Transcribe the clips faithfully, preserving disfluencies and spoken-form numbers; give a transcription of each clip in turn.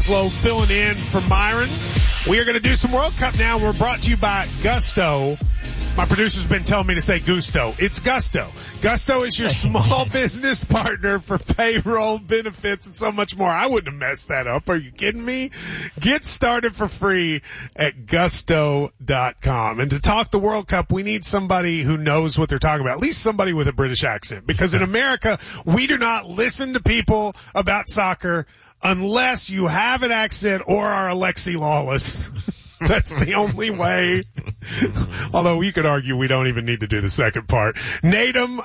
Laszlo filling in for Myron. We are going to do some World Cup now. We're brought to you by Gusto. My producer's been telling me to say Gusto. It's Gusto. Gusto is your small business partner for payroll, benefits, and so much more. I wouldn't have messed that up. Are you kidding me? Get started for free at gusto dot com. And to talk the World Cup, we need somebody who knows what they're talking about, at least somebody with a British accent. Because in America, we do not listen to people about soccer unless you have an accent or are Alexi Lawless. That's the only way. Although you could argue we don't even need to do the second part. Nedum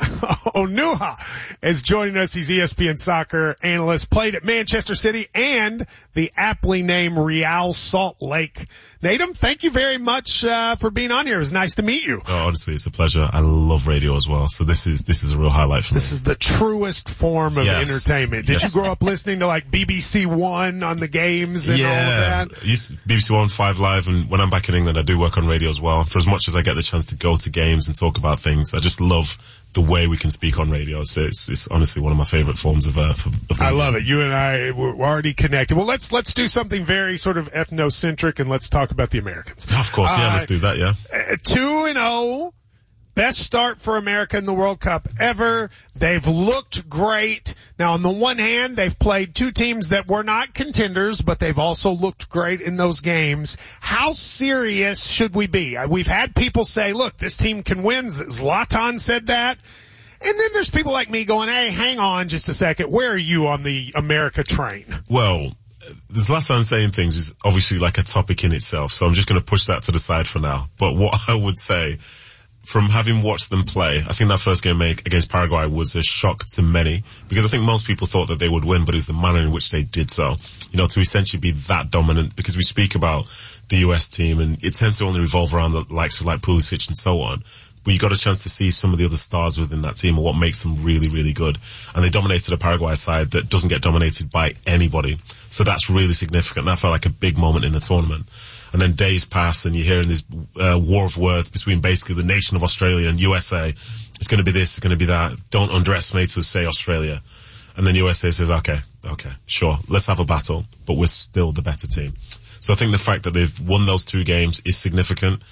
Onuoha is joining us. He's E S P N soccer analyst, played at Manchester City and the aptly named Real Salt Lake. Nedum, thank you very much uh, for being on here. It was nice to meet you. Oh, honestly, it's a pleasure. I love radio as well, so this is this is a real highlight for this me. This is the truest form of yes. entertainment. Did yes. you grow up listening to like B B C One on the games and yeah. all of that? Yes, B B C One, Five Live, and when I'm back in England, I do work on radio as well. For as much as I get the chance to go to games and talk about things, I just love the way we can speak on radio. So it's, it's honestly one of my favorite forms of, uh, of I love it. You and I, we're already connected. Well, let's, let's do something very sort of ethnocentric and let's talk about the Americans. Of course, yeah, uh, let's do that, yeah. two and oh. Best start for America in the World Cup ever. They've looked great. Now, on the one hand, they've played two teams that were not contenders, but they've also looked great in those games. How serious should we be? We've had people say, look, this team can win. Zlatan said that. And then there's people like me going, hey, hang on just a second. Where are you on the America train? Well, the Zlatan saying things is obviously like a topic in itself, so I'm just going to push that to the side for now. But what I would say, from having watched them play, I think that first game against Paraguay was a shock to many, because I think most people thought that they would win, but it was the manner in which they did so. You know, to essentially be that dominant, because we speak about the U S team and it tends to only revolve around the likes of like Pulisic and so on. But you got a chance to see some of the other stars within that team and what makes them really, really good. And they dominated a Paraguay side that doesn't get dominated by anybody. So that's really significant. That felt like a big moment in the tournament. And then days pass and you're hearing this uh, war of words between basically the nation of Australia and U S A. It's going to be this, it's going to be that. Don't underestimate us, say Australia. And then U S A says, okay, okay, sure, let's have a battle, but we're still the better team. So I think the fact that they've won those two games is significant,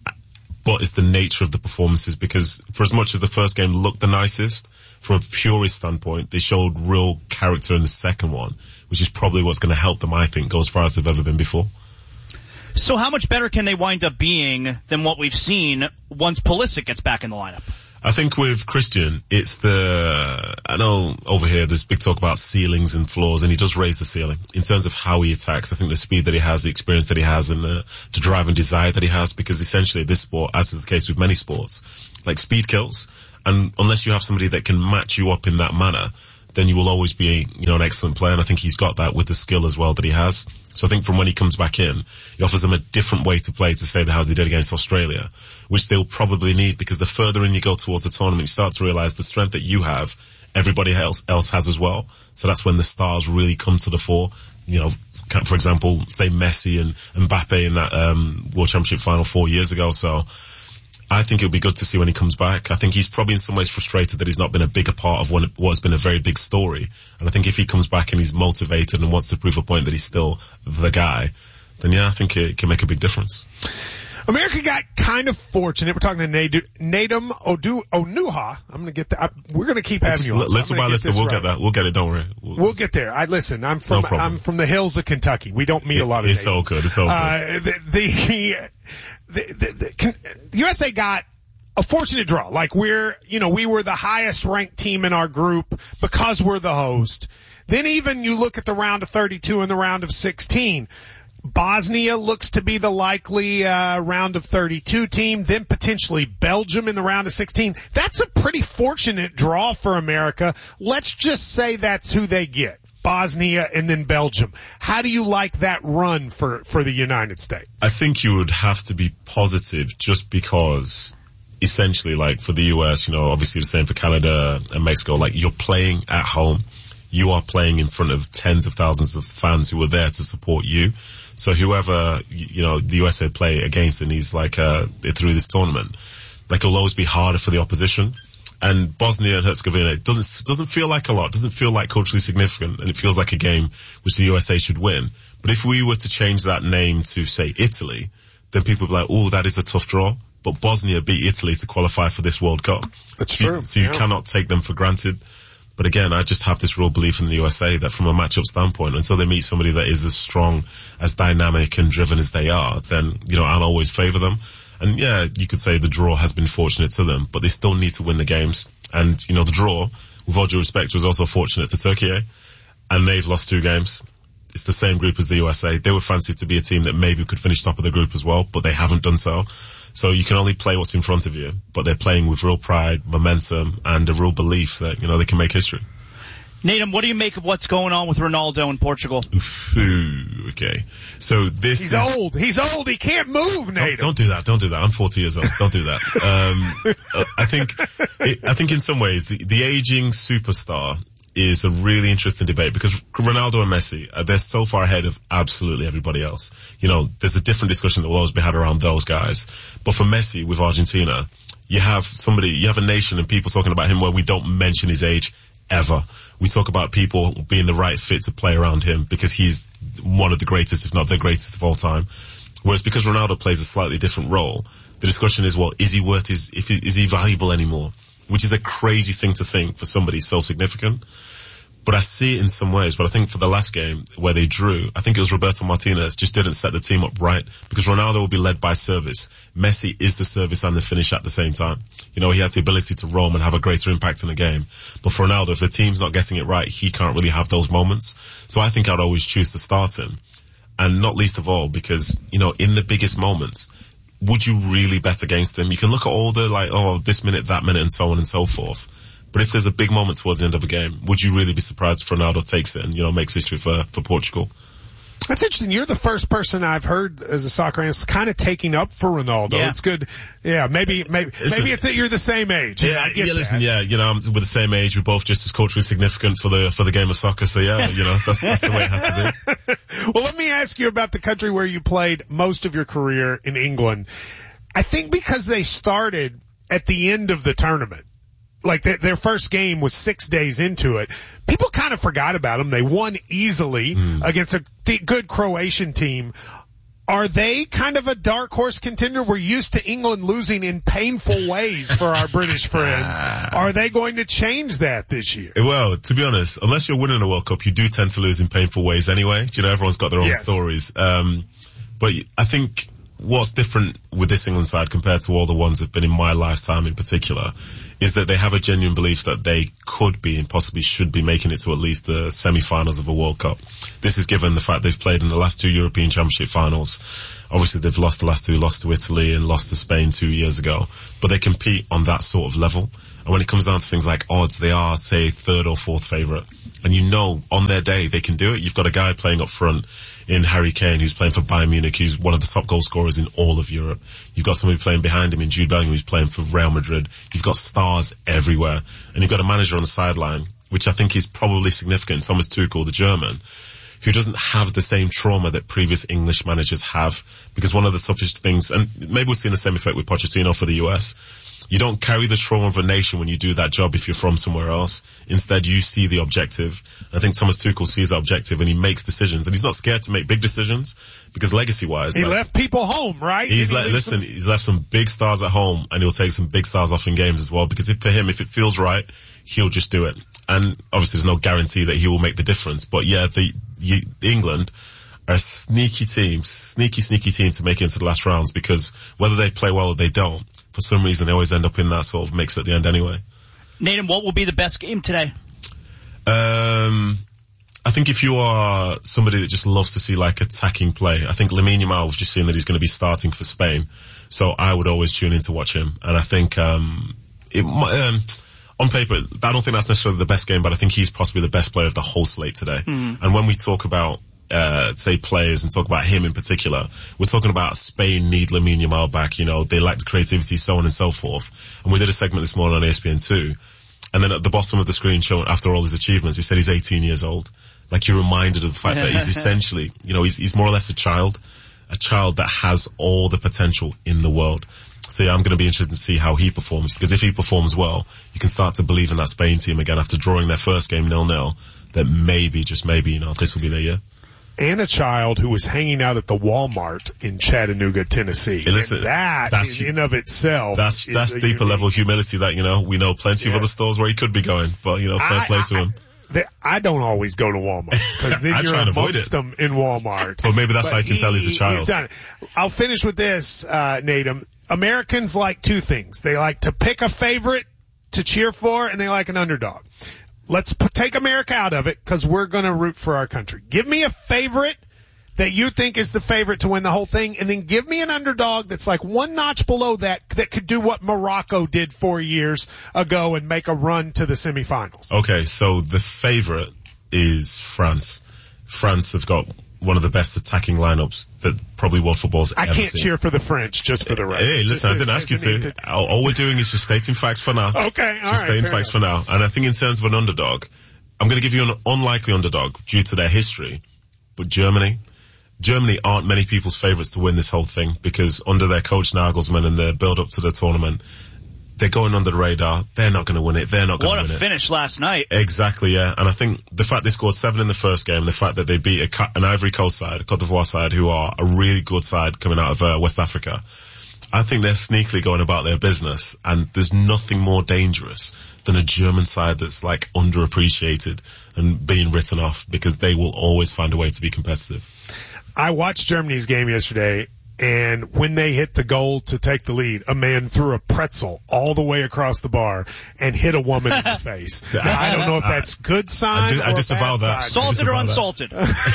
but it's the nature of the performances, because for as much as the first game looked the nicest, from a purist standpoint, they showed real character in the second one, which is probably what's going to help them, I think, go as far as they've ever been before. So how much better can they wind up being than what we've seen once Pulisic gets back in the lineup? I think with Christian, it's the, I know over here there's big talk about ceilings and floors, and he does raise the ceiling in terms of how he attacks. I think the speed that he has, the experience that he has, and the, the drive and desire that he has, because essentially this sport, as is the case with many sports, like speed kills, and unless you have somebody that can match you up in that manner, then you will always be, you know, an excellent player. And I think he's got that with the skill as well that he has. So I think from when he comes back in, he offers them a different way to play, to say how they did against Australia, which they'll probably need, because the further in you go towards the tournament, you start to realize the strength that you have, everybody else, else has as well. So that's when the stars really come to the fore. You know, for example, say Messi and Mbappe in that um, World Championship final four years ago. So I think it'll be good to see when he comes back. I think he's probably in some ways frustrated that he's not been a bigger part of what has been a very big story. And I think if he comes back and he's motivated and wants to prove a point that he's still the guy, then yeah, I think it can make a big difference. America got kind of fortunate. We're talking to Nedum Onuoha. I'm going to get that. We're going to keep having you on. Listen, by listen, we'll right. get that. We'll get it. Don't worry. We'll, we'll get there. I listen. I'm from. No I'm from the hills of Kentucky. We don't meet it, a lot of. It's so good. It's so good. Uh, the, the, the, the, the U S A got a fortunate draw. Like we're, you know, we were the highest ranked team in our group because we're the host. Then even you look at the round of thirty-two and the round of sixteen. Bosnia looks to be the likely uh round of thirty-two team, then potentially Belgium in the round of sixteen. That's a pretty fortunate draw for America. Let's just say that's who they get. Bosnia and then Belgium. How do you like that run for for the United States? I think you would have to be positive, just because essentially, like for the U S, you know, obviously the same for Canada and Mexico, like you're playing at home. You are playing in front of tens of thousands of fans who are there to support you. So whoever, you know, the U S A play against in these, like, uh, through this tournament, like, it'll always be harder for the opposition. And Bosnia and Herzegovina doesn't doesn't feel like a lot, doesn't feel like culturally significant, and it feels like a game which the U S A should win. But if we were to change that name to, say, Italy, then people would be like, oh, that is a tough draw. But Bosnia beat Italy to qualify for this World Cup. That's so true. You, so you yeah. cannot take them for granted. But again, I just have this real belief in the U S A that from a matchup standpoint, until they meet somebody that is as strong, as dynamic and driven as they are, then, you know, I'll always favour them. And yeah, you could say the draw has been fortunate to them, but they still need to win the games. And, you know, the draw, with all due respect, was also fortunate to Turkey, and they've lost two games. It's the same group as the U S A. They were fancied to be a team that maybe could finish top of the group as well, but they haven't done so. So you can only play what's in front of you, but they're playing with real pride, momentum, and a real belief that, you know, they can make history. Natum, what do you make of what's going on with Ronaldo in Portugal? Ooh, okay. So this He's is... old. He's old. He can't move, Natum. Don't, don't do that. Don't do that. I'm forty years old. Don't do that. Um, uh, I think, it, I think in some ways the, the aging superstar is a really interesting debate because Ronaldo and Messi, uh, they're so far ahead of absolutely everybody else. You know, there's a different discussion that will always be had around those guys. But for Messi with Argentina, you have somebody, you have a nation and people talking about him where we don't mention his age ever. We talk about people being the right fit to play around him because he's one of the greatest, if not the greatest of all time. Whereas because Ronaldo plays a slightly different role, the discussion is, well, is he worth his, if he, is he valuable anymore? Which is a crazy thing to think for somebody so significant. But I see it in some ways. But I think for the last game where they drew, I think it was Roberto Martinez just didn't set the team up right because Ronaldo will be led by service. Messi is the service and the finish at the same time. You know, he has the ability to roam and have a greater impact in the game. But for Ronaldo, if the team's not getting it right, he can't really have those moments. So I think I'd always choose to start him. And not least of all because, you know, in the biggest moments, would you really bet against him? You can look at all the, like, oh, this minute, that minute, and so on and so forth. But if there's a big moment towards the end of a game, would you really be surprised if Ronaldo takes it and, you know, makes history for, for Portugal? That's interesting. You're the first person I've heard as a soccer analyst kind of taking up for Ronaldo. Yeah. It's good. Yeah, maybe, maybe, Listen, maybe it's that you're the same age. Yeah, yeah, listen, yeah, you know, we're the same age. We're both just as culturally significant for the, for the game of soccer. So yeah, you know, that's, that's the way it has to be. Well, let me ask you about the country where you played most of your career in England. I think because they started at the end of the tournament. Like th- their first game was six days into it. People kind of forgot about them. They won easily mm. against a th- good Croatian team. Are they kind of a dark horse contender? We're used to England losing in painful ways for our British friends. Are they going to change that this year? Well, to be honest, unless you're winning a World Cup, you do tend to lose in painful ways anyway. You know, everyone's got their own yes. stories. Um, but I think what's different with this England side compared to all the ones that have been in my lifetime in particular is that they have a genuine belief that they could be and possibly should be making it to at least the semi-finals of a World Cup. This is given the fact they've played in the last two European Championship finals. Obviously they've lost the last two, lost to Italy and lost to Spain two years ago, but they compete on that sort of level. And when it comes down to things like odds, they are, say, third or fourth favourite. And you know, on their day, they can do it. You've got a guy playing up front in Harry Kane, who's playing for Bayern Munich, who's one of the top goal scorers in all of Europe. You've got somebody playing behind him in Jude Bellingham, who's playing for Real Madrid. You've got stars everywhere. And you've got a manager on the sideline, which I think is probably significant, Thomas Tuchel, the German, who doesn't have the same trauma that previous English managers have. Because one of the toughest things, and maybe we'll see the same effect with Pochettino for the U S, you don't carry the trauma of a nation when you do that job if you're from somewhere else. Instead, you see the objective. I think Thomas Tuchel sees that objective and he makes decisions. And he's not scared to make big decisions because legacy-wise... He like, left people home, right? He's he le- Listen, some... he's left some big stars at home and he'll take some big stars off in games as well because if, for him, if it feels right, he'll just do it. And obviously there's no guarantee that he will make the difference. But yeah, the, the England are a sneaky team, sneaky, sneaky team to make it into the last rounds because whether they play well or they don't, for some reason they always end up in that sort of mix at the end anyway. Nathan, what will be the best game today? Um, I think if you are somebody that just loves to see like attacking play, I think Lamine Yamal was just seeing that he's going to be starting for Spain. So I would always tune in to watch him. And I think, um, it um, on paper, I don't think that's necessarily the best game, but I think he's possibly the best player of the whole slate today. Mm. And when we talk about Uh, say players and talk about him in particular, we're talking about Spain need Lamine Yamal back, you know, they lack the creativity, so on and so forth. And we did a segment this morning on E S P N two, and then at the bottom of the screen showing after all his achievements, he said he's eighteen years old. Like you're reminded of the fact that he's essentially, you know, he's, he's more or less a child, a child that has all the potential in the world. So yeah, I'm going to be interested to see how he performs, because if he performs well, you can start to believe in that Spain team again after drawing their first game nil nil, that maybe, just maybe, you know, this will be their year. And a child who was hanging out at the Walmart in Chattanooga, Tennessee. Hey, listen, and that that's, in and of itself that's, that's deeper unique. level humility that, you know, we know plenty yeah. of other stores where he could be going, but, you know, fair I, play I, to him. I, I don't always go to Walmart, because then you're amongst them in Walmart. But maybe that's but how you can he, tell he's a child. He's done it. I'll finish with this, uh, Natum. Americans like two things. They like to pick a favorite to cheer for, and they like an underdog. Let's put, take America out of it, because we're going to root for our country. Give me a favorite that you think is the favorite to win the whole thing, and then give me an underdog that's like one notch below that, that could do what Morocco did four years ago and make a run to the semifinals. Okay, so the favorite is France. France have got one of the best attacking lineups that probably world football's I ever can't seen. cheer for the French, just for the record. Hey, listen, just, I didn't ask you to. to. All, all we're doing is just stating facts for now. Okay, all just right. stating facts enough. for now. And I think in terms of an underdog, I'm going to give you an unlikely underdog due to their history, but Germany. Germany aren't many people's favourites to win this whole thing, because under their coach Nagelsmann and the build up to the tournament, they're going under the radar. They're not going to win it. They're not going to win it. What a finish last night. Exactly, yeah. And I think the fact they scored seven in the first game, the fact that they beat a, an Ivory Coast side, a Cote d'Ivoire side, who are a really good side coming out of uh, West Africa, I think they're sneakily going about their business, and there's nothing more dangerous than a German side that's like underappreciated and being written off, because they will always find a way to be competitive. I watched Germany's game yesterday, and when they hit the goal to take the lead, a man threw a pretzel all the way across the bar and hit a woman in the face. Now, I don't know if that's good sign. I, dis- I disavow that. Salted or unsalted?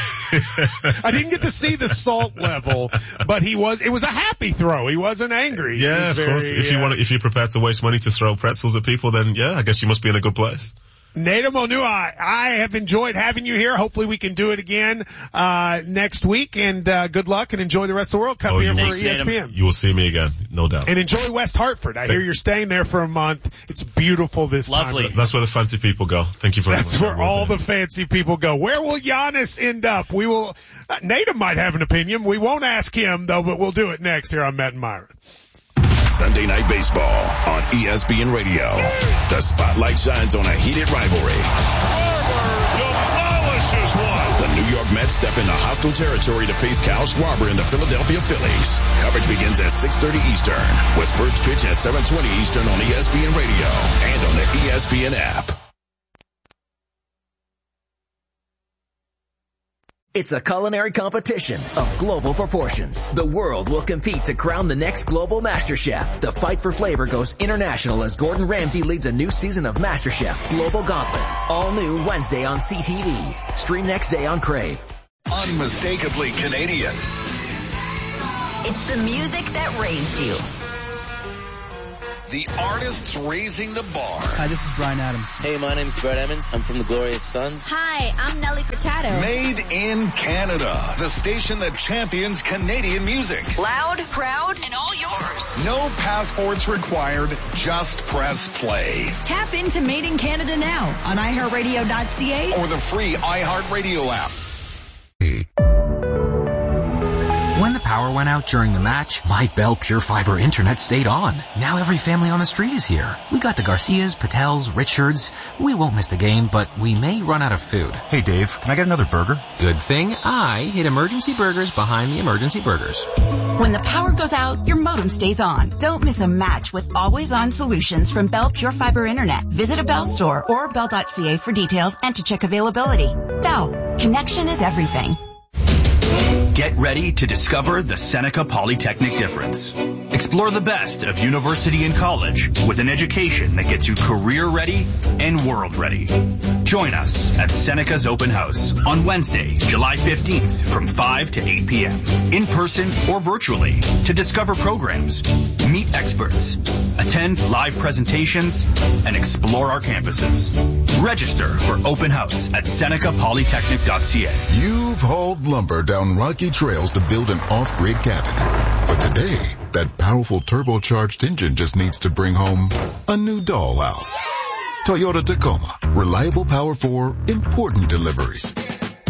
I didn't get to see the salt level, but he was. It was a happy throw. He wasn't angry. Yeah, of very, course. If uh, you want, if you're prepared to waste money to throw pretzels at people, then yeah, I guess you must be in a good place. Natum Onua, I have enjoyed having you here. Hopefully we can do it again uh next week, and uh good luck and enjoy the rest of the World Cup oh, here for Thanks, E S P N. You will see me again, no doubt. And enjoy West Hartford. I Thank hear you're staying there for a month. It's beautiful this Lovely. time. That's where the fancy people go. Thank you very That's much. That's where all the fancy people go. Where will Giannis end up? We will, uh, Natum might have an opinion. We won't ask him though, but we'll do it next here on Matt and Myron. Sunday Night Baseball on E S P N Radio. The spotlight shines on a heated rivalry. Schwarber demolishes one. The New York Mets step into hostile territory to face Kyle Schwarber and the Philadelphia Phillies. Coverage begins at six thirty Eastern, with first pitch at seven twenty Eastern on E S P N Radio and on the E S P N app. It's a culinary competition of global proportions. The world will compete to crown the next global master chef. The fight for flavor goes international as Gordon Ramsay leads a new season of MasterChef Global Gauntlet. All new Wednesday on C T V. Stream next day on Crave. Unmistakably Canadian. It's the music that raised you. The artists raising the bar. Hi, this is Bryan Adams. Hey, my name's Brett Emmons. I'm from the Glorious Sons. Hi, I'm Nelly Furtado. Made in Canada. The station that champions Canadian music. Loud, proud, and all yours. No passports required. Just press play. Tap into Made in Canada now on i heart radio dot c a or the free iHeartRadio app. When the power went out during the match, my Bell Pure Fiber internet stayed on. Now every family on the street is here. We got the Garcias, Patels, Richards. We won't miss the game, but we may run out of food. Hey Dave, can I get another burger? Good thing I hid Emergency Burgers behind the Emergency Burgers. When the power goes out, your modem stays on. Don't miss a match with always-on solutions from Bell Pure Fiber Internet. Visit a Bell store or bell dot c a for details and to check availability. Bell, connection is everything. Get ready to discover the Seneca Polytechnic difference. Explore the best of university and college with an education that gets you career ready and world ready. Join us at Seneca's Open House on Wednesday, July fifteenth from five to eight p.m. in person or virtually to discover programs, meet experts, attend live presentations, and explore our campuses. Register for Open House at seneca polytechnic dot c a. You've hauled lumber down rocky trails to build an off-grid cabin. But today, that powerful turbocharged engine just needs to bring home a new dollhouse. Toyota Tacoma. Reliable power for important deliveries.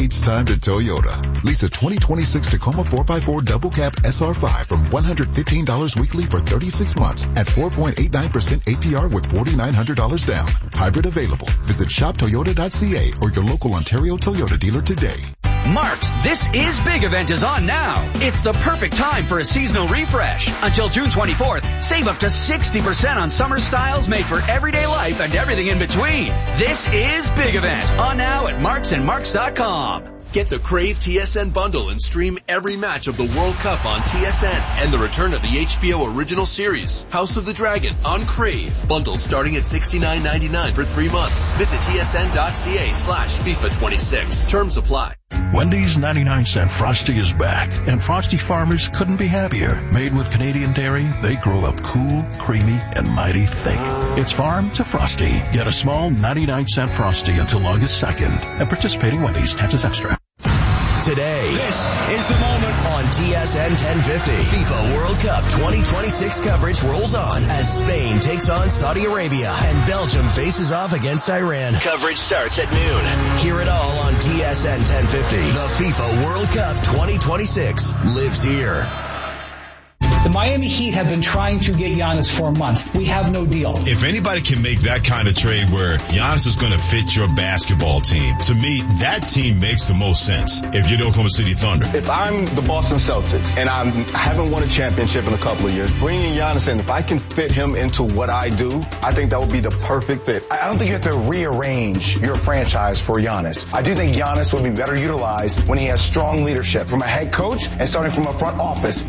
It's time to Toyota. Lease a twenty twenty-six Tacoma four by four double cab S R five from one hundred fifteen dollars weekly for thirty-six months at four point eight nine percent A P R with four thousand nine hundred dollars down. Hybrid available. Visit shop toyota dot c a or your local Ontario Toyota dealer today. Mark's This Is Big event is on now. It's the perfect time for a seasonal refresh. Until June twenty-fourth, save up to sixty percent on summer styles made for everyday life and everything in between. This Is Big event on now at marks and marks dot com. Get the Crave T S N bundle and stream every match of the World Cup on T S N and the return of the H B O original series, House of the Dragon, on Crave. Bundles starting at sixty-nine ninety-nine for three months. Visit T S N dot C A slash FIFA twenty-six. Terms apply. Wendy's ninety-nine cent Frosty is back, and Frosty farmers couldn't be happier. Made with Canadian dairy, they grow up cool, creamy, and mighty thick. It's farm to Frosty. Get a small ninety-nine cent Frosty until August second. At participating Wendy's, taxes extra. Today, this is the moment on T S N ten fifty. FIFA World Cup twenty twenty-six coverage rolls on as Spain takes on Saudi Arabia and Belgium faces off against Iran. Coverage starts at noon. Hear it all on T S N ten fifty. The FIFA World Cup twenty twenty-six lives here. The Miami Heat have been trying to get Giannis for months. We have no deal. If anybody can make that kind of trade where Giannis is going to fit your basketball team, to me, that team makes the most sense if you're the Oklahoma City Thunder. If I'm the Boston Celtics and I'm, I haven't won a championship in a couple of years, bringing Giannis in, if I can fit him into what I do, I think that would be the perfect fit. I don't think you have to rearrange your franchise for Giannis. I do think Giannis would be better utilized when he has strong leadership from a head coach and starting from a front office.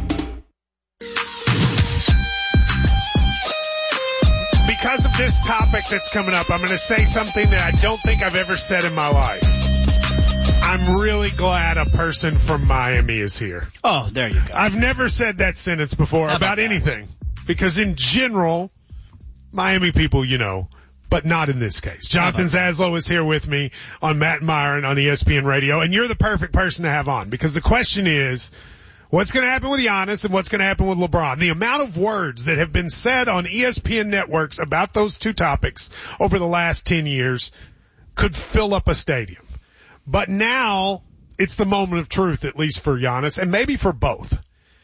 Because of this topic that's coming up, I'm going to say something that I don't think I've ever said in my life. I'm really glad a person from Miami is here. Oh, there you go. I've never said that sentence before How about, about anything. Because in general, Miami people, you know, but not in this case. Jonathan Zaslow is here with me on Matt and Myron on E S P N Radio, and you're the perfect person to have on because the question is, what's going to happen with Giannis and what's going to happen with LeBron? The amount of words that have been said on E S P N networks about those two topics over the last ten years could fill up a stadium. But now it's the moment of truth, at least for Giannis and maybe for both.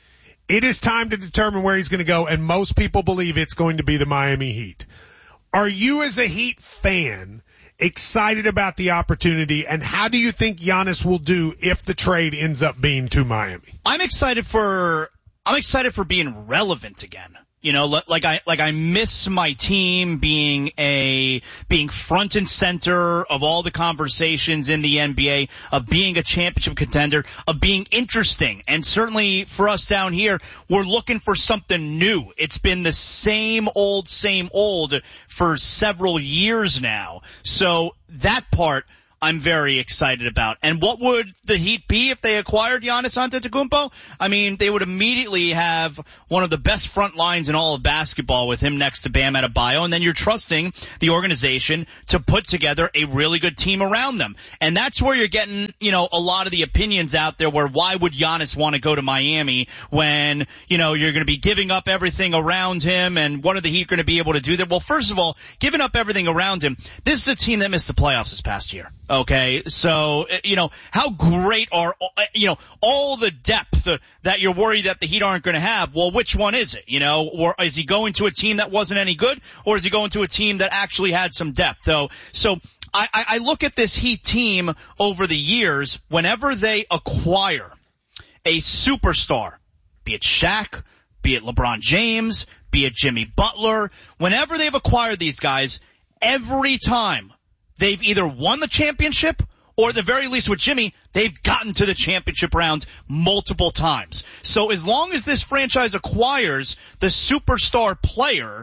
It is time to determine where he's going to go, and most people believe it's going to be the Miami Heat. Are you as a Heat fan excited about the opportunity, and how do you think Giannis will do if the trade ends up being to Miami? I'm excited for, I'm excited for being relevant again. You know, like I, like I miss my team being a, being front and center of all the conversations in the N B A, of being a championship contender, of being interesting. And certainly for us down here, we're looking for something new. It's been the same old, same old for several years now. So that part I'm very excited about. And what would the Heat be if they acquired Giannis Antetokounmpo? I mean, they would immediately have one of the best front lines in all of basketball with him next to Bam Adebayo, and then you're trusting the organization to put together a really good team around them. And that's where you're getting, you know, a lot of the opinions out there where why would Giannis want to go to Miami when, you know, you're going to be giving up everything around him, and what are the Heat going to be able to do there? Well, first of all, giving up everything around him, this is a team that missed the playoffs this past year. Okay, so, you know, how great are, you know, all the depth that you're worried that the Heat aren't going to have? Well, which one is it? You know, or is he going to a team that wasn't any good, or is he going to a team that actually had some depth, though? So I, I look at this Heat team over the years, whenever they acquire a superstar, be it Shaq, be it LeBron James, be it Jimmy Butler, whenever they've acquired these guys, every time they've either won the championship, or at the very least with Jimmy, they've gotten to the championship round multiple times. So as long as this franchise acquires the superstar player,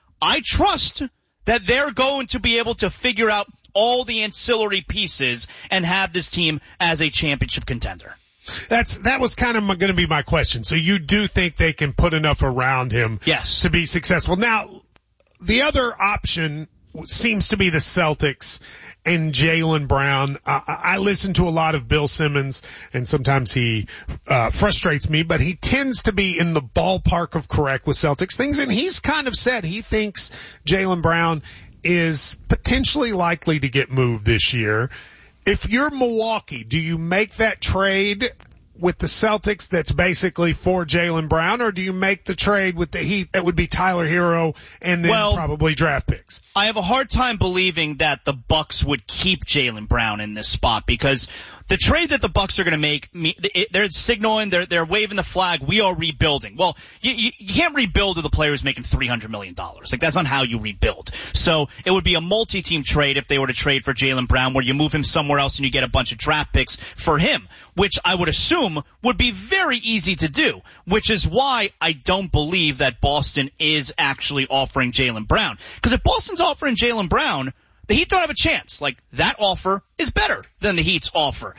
I trust that they're going to be able to figure out all the ancillary pieces and have this team as a championship contender. That's, that was kind of going to be my question. So you do think they can put enough around him yes. to be successful? Now, the other option seems to be the Celtics and Jaylen Brown. Uh, I listen to a lot of Bill Simmons, and sometimes he uh frustrates me, but he tends to be in the ballpark of correct with Celtics things, and he's kind of said he thinks Jaylen Brown is potentially likely to get moved this year. If you're Milwaukee, do you make that trade with the Celtics that's basically for Jaylen Brown, or do you make the trade with the Heat that would be Tyler Hero and then well, probably draft picks? I have a hard time believing that the Bucks would keep Jaylen Brown in this spot, because the trade that the Bucks are going to make, they're signaling, they're they're waving the flag, we are rebuilding. Well, you, you, you can't rebuild with a player who's making three hundred million dollars. Like, that's not how you rebuild. So it would be a multi-team trade if they were to trade for Jaylen Brown, where you move him somewhere else and you get a bunch of draft picks for him, which I would assume would be very easy to do, which is why I don't believe that Boston is actually offering Jaylen Brown. Because if Boston's offering Jaylen Brown, the Heat don't have a chance. Like, that offer is better than the Heat's offer.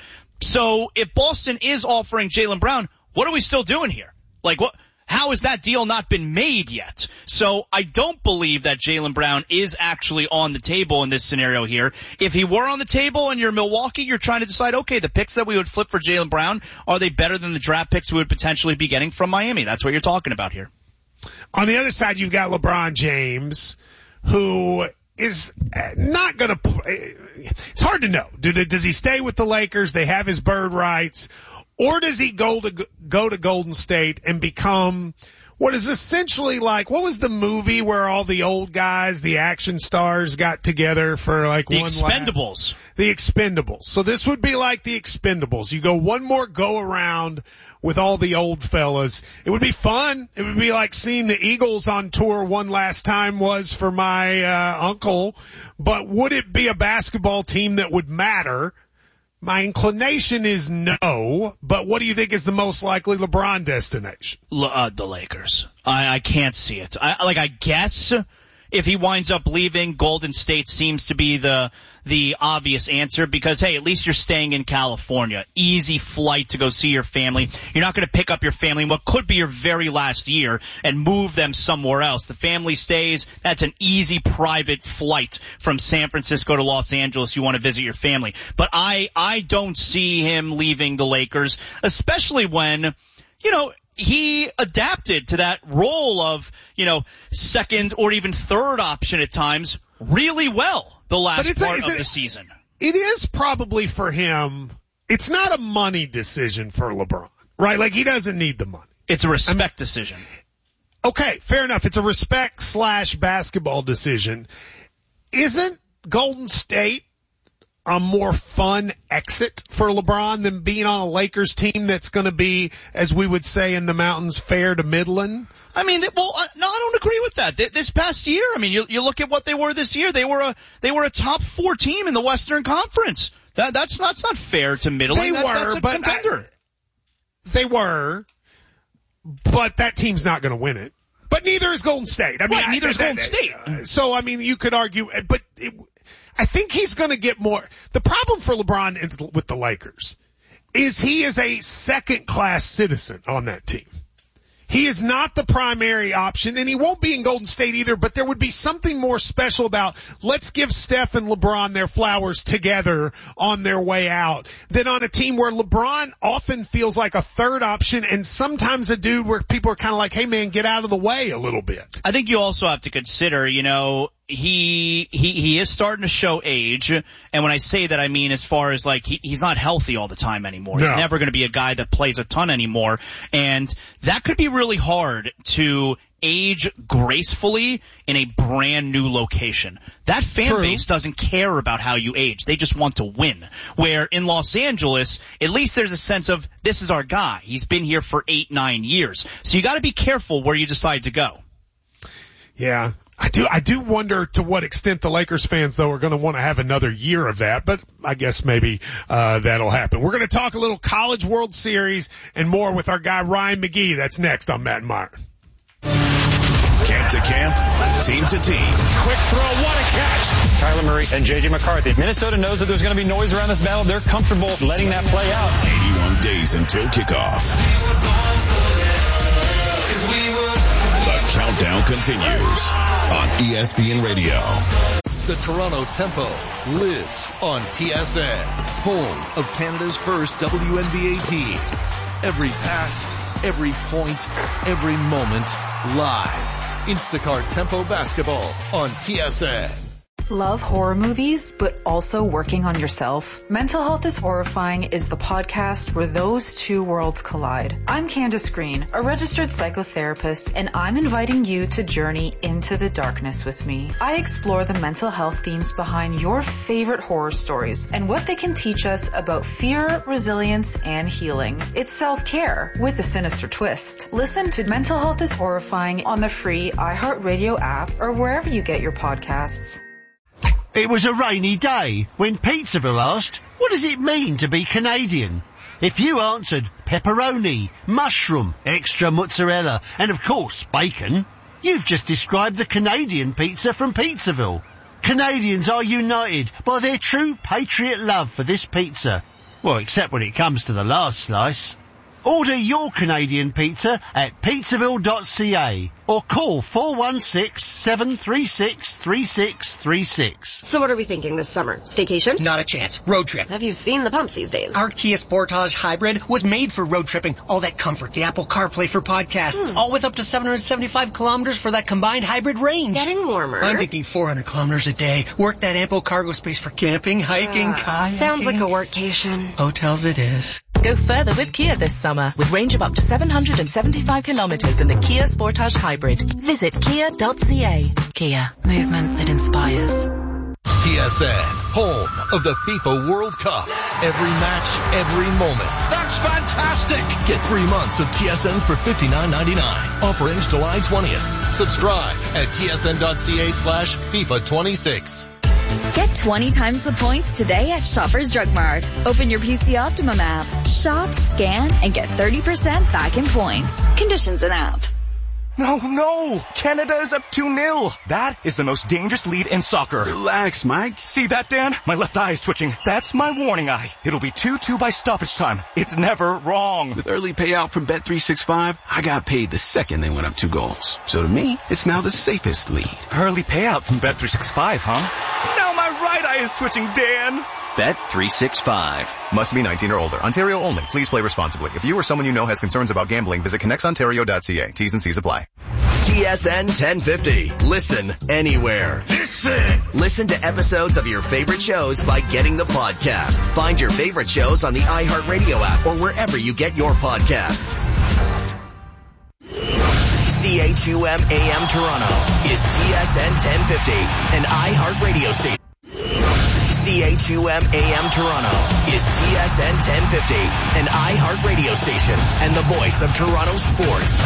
So if Boston is offering Jaylen Brown, what are we still doing here? Like, what? How has that deal not been made yet? So I don't believe that Jaylen Brown is actually on the table in this scenario here. If he were on the table and you're Milwaukee, you're trying to decide, okay, the picks that we would flip for Jaylen Brown, are they better than the draft picks we would potentially be getting from Miami? That's what you're talking about here. On the other side, you've got LeBron James, who is not going to play. It's hard to know. Do they, does he stay with the Lakers? They have his bird rights. Or does he go to go to Golden State and become what is essentially like, what was the movie where all the old guys, the action stars, got together for like the one Expendables. Last, the Expendables. So this would be like the Expendables. You go one more go around with all the old fellas. It would be fun. It would be like seeing the Eagles on tour one last time was for my uh, uncle. But would it be a basketball team that would matter? My inclination is no, but what do you think is the most likely LeBron destination? L- uh, the Lakers. I, I can't see it. I, like, I guess if he winds up leaving, Golden State seems to be the the obvious answer, because, hey, at least you're staying in California. Easy flight to go see your family. You're not going to pick up your family in what could be your very last year and move them somewhere else. The family stays. That's an easy private flight from San Francisco to Los Angeles. You want to visit your family. But I, I don't see him leaving the Lakers, especially when, you know, he adapted to that role of, you know, second or even third option at times really well the last part a, of the season. It is probably for him. It's not a money decision for LeBron, right? Like, he doesn't need the money. It's a respect I mean, decision. Okay, fair enough. It's a respect slash basketball decision. Isn't Golden State a more fun exit for LeBron than being on a Lakers team that's going to be, as we would say in the mountains, fair to Midland? I mean, well, uh, no, I don't agree with that. This past year, I mean, you, you look at what they were this year. They were a they were a top four team in the Western Conference. That, that's not that's not fair to Midland. They that, were, that's a but contender. I, they were, but that team's not going to win it. But neither is Golden State. I mean, right, neither I, is that, Golden that, State. So, I mean, you could argue, but it, I think he's going to get more. The problem for LeBron with the Lakers is he is a second-class citizen on that team. He is not the primary option, and he won't be in Golden State either, but there would be something more special about let's give Steph and LeBron their flowers together on their way out than on a team where LeBron often feels like a third option and sometimes a dude where people are kind of like, hey, man, get out of the way a little bit. I think you also have to consider, you know, he he he is starting to show age, and when I say that, I mean as far as like he, he's not healthy all the time anymore. No. He's never going to be a guy that plays a ton anymore, and that could be really hard to age gracefully in a brand new location. That fan True. base doesn't care about how you age. They just want to win. Where in Los Angeles, at least there's a sense of this is our guy. He's been here for eight, nine years. So you got to be careful where you decide to go. Yeah. I do, I do wonder to what extent the Lakers fans, though, are going to want to have another year of that, but I guess maybe, uh, that'll happen. We're going to talk a little College World Series and more with our guy Ryan McGee. That's next on Matt and Myron. Camp to camp, team to team. Quick throw, what a catch. Kyler Murray and J J McCarthy. Minnesota knows that there's going to be noise around this battle. They're comfortable letting that play out. eighty-one days until kickoff. The countdown continues on E S P N Radio. The Toronto Tempo lives on T S N, home of Canada's first W N B A team. Every pass, every point, every moment, live. Instacart Tempo Basketball on T S N. Love horror movies, but also working on yourself? Mental Health is Horrifying is the podcast where those two worlds collide. I'm Candace Green, a registered psychotherapist, and I'm inviting you to journey into the darkness with me. I explore the mental health themes behind your favorite horror stories and what they can teach us about fear, resilience, and healing. It's self-care with a sinister twist. Listen to Mental Health is Horrifying on the free iHeartRadio app or wherever you get your podcasts. It was a rainy day when Pizzaville asked, what does it mean to be Canadian? If you answered pepperoni, mushroom, extra mozzarella, and of course bacon, you've just described the Canadian pizza from Pizzaville. Canadians are united by their true patriot love for this pizza. Well, except when it comes to the last slice. Order your Canadian pizza at pizzaville dot c a or call four one six, seven three six, three six three six. So what are we thinking this summer? Staycation? Not a chance. Road trip. Have you seen the pumps these days? Our Kia Sportage Hybrid was made for road tripping. All that comfort, the Apple CarPlay for podcasts, hmm. all with up to seven hundred seventy-five kilometers for that combined hybrid range. Getting warmer. I'm thinking four hundred kilometers a day. Work that ample cargo space for camping, hiking, uh, kayaking. Sounds like a workcation. Hotels it is. Go further with Kia this summer with range of up to seven hundred seventy-five kilometers in the Kia Sportage Hybrid. Visit kia dot c a. Kia, movement that inspires. T S N, home of the FIFA World Cup. Every match, every moment. That's fantastic! Get three months of T S N for fifty-nine ninety-nine. Offer ends July twentieth. Subscribe at tsn.ca slash FIFA 26. Get twenty times the points today at Shoppers Drug Mart. Open your P C Optimum app. Shop, scan, and get thirty percent back in points. Conditions in app. No, no! Canada is up two nil. That is the most dangerous lead in soccer. Relax, Mike. See that, Dan? My left eye is twitching. That's my warning eye. It'll be two two by stoppage time. It's never wrong. With early payout from Bet three sixty-five, I got paid the second they went up two goals. So to me, it's now the safest lead. Early payout from Bet three sixty-five, huh? Now my right eye is twitching, Dan. Bet three sixty-five. Must be nineteen or older. Ontario only. Please play responsibly. If you or someone you know has concerns about gambling, visit connects ontario dot c a. T's and C's apply. T S N ten fifty. Listen anywhere. Listen! Listen to episodes of your favorite shows by getting the podcast. Find your favorite shows on the iHeartRadio app or wherever you get your podcasts. C H U M A M Toronto is T S N ten fifty, an iHeartRadio station. C H U M A M Toronto is T S N ten fifty, an iHeartRadio station and the voice of Toronto sports.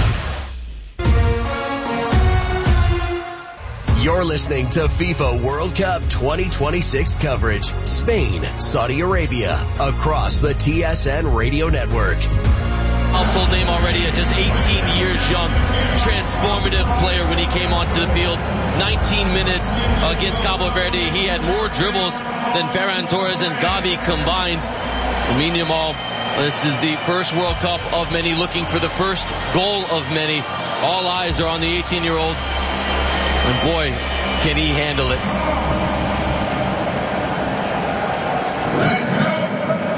You're listening to FIFA World Cup twenty twenty-six coverage. Spain, Saudi Arabia, across the T S N radio network. Household name already at just eighteen years young. Transformative player when he came onto the field. nineteen minutes against Cabo Verde. He had more dribbles than Ferran Torres and Gavi combined. Lamine Yamal, this is the first World Cup of many, looking for the first goal of many. All eyes are on the eighteen-year-old. And boy, can he handle it.